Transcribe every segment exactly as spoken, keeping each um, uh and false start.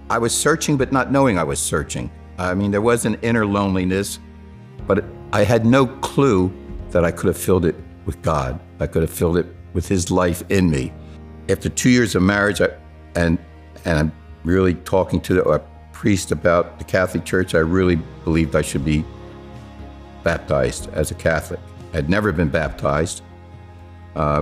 I was searching, but not knowing I was searching. I mean, there was an inner loneliness, but I had no clue that I could have filled it with God. I could have filled it with His life in me. After two years of marriage, I, and and I'm really talking to a priest about the Catholic Church, I really believed I should be baptized as a Catholic. I'd never been baptized. Uh,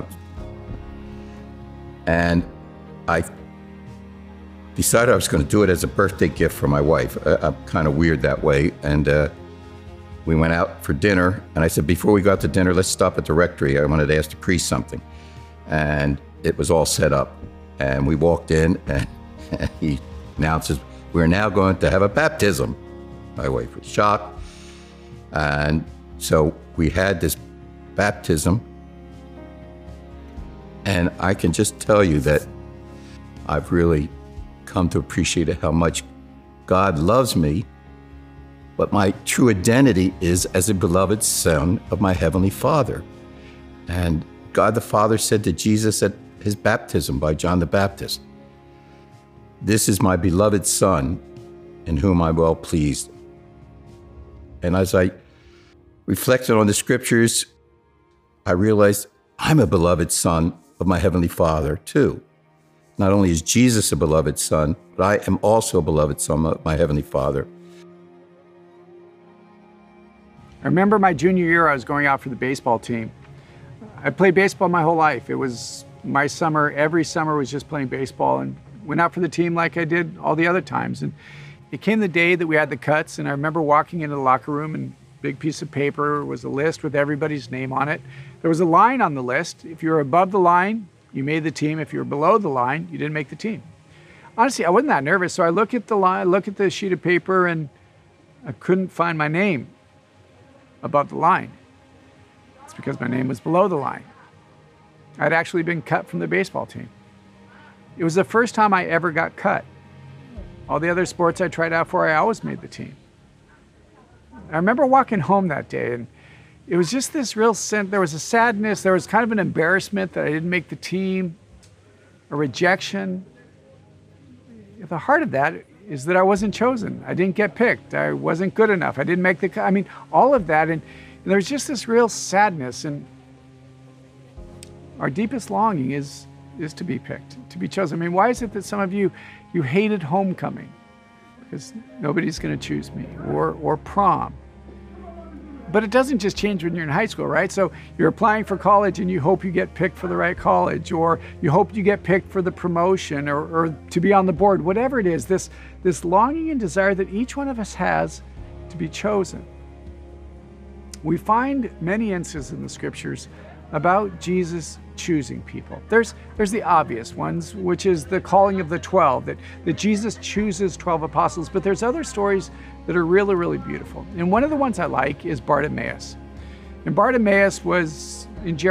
and I decided I was going to do it as a birthday gift for my wife. I, I'm kind of weird that way. And uh, we went out for dinner, and I said, before we got to dinner, let's stop at the rectory. I wanted to ask the priest something. And it was all set up. And we walked in, and, and he announces, we're now going to have a baptism. My wife was shocked. And so we had this baptism. And I can just tell you that I've really come to appreciate how much God loves me, but my true identity is as a beloved son of my Heavenly Father. And God the Father said to Jesus at his baptism by John the Baptist, "This is my beloved Son, in whom I'm well pleased." And as I reflected on the scriptures, I realized I'm a beloved son of my Heavenly Father too. Not only is Jesus a beloved son, but I am also a beloved son of my Heavenly Father. I remember my junior year, I was going out for the baseball team. I played baseball my whole life. It was my summer, every summer was just playing baseball, and went out for the team like I did all the other times. And it came the day that we had the cuts, and I remember walking into the locker room, and a big piece of paper was a list with everybody's name on it. There was a line on the list. If you were above the line, you made the team. If you were below the line, you didn't make the team. Honestly, I wasn't that nervous, so I look at the line, look at the sheet of paper, and I couldn't find my name above the line. It's because my name was below the line. I'd actually been cut from the baseball team. It was the first time I ever got cut. All the other sports I tried out for, I always made the team. I remember walking home that day, and it was just this real sense, there was a sadness, there was kind of an embarrassment that I didn't make the team, a rejection. At the heart of that is that I wasn't chosen. I didn't get picked. I wasn't good enough. I didn't make the, I mean, all of that. And, and there's just this real sadness. And our deepest longing is, is to be picked, to be chosen. I mean, why is it that some of you, you hated homecoming? Because nobody's going to choose me, or, or prom. But it doesn't just change when you're in high school, right? So you're applying for college and you hope you get picked for the right college, or you hope you get picked for the promotion, or, or to be on the board, whatever it is, this, this longing and desire that each one of us has to be chosen. We find many instances in the scriptures about Jesus choosing people. There's, there's the obvious ones, which is the calling of the twelve, that, that Jesus chooses twelve apostles, but there's other stories that are really, really beautiful. And one of the ones I like is Bartimaeus. And Bartimaeus was in Jericho.